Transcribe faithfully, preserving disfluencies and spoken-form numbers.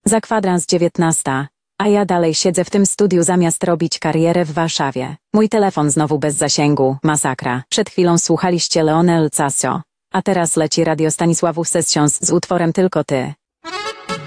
Za kwadrans dziewiętnasta. A ja dalej siedzę w tym studiu zamiast robić karierę w Warszawie. Mój telefon znowu bez zasięgu. Masakra. Przed chwilą słuchaliście Leonel Casio. A teraz leci radio Stanisławów Sessions z utworem Tylko ty.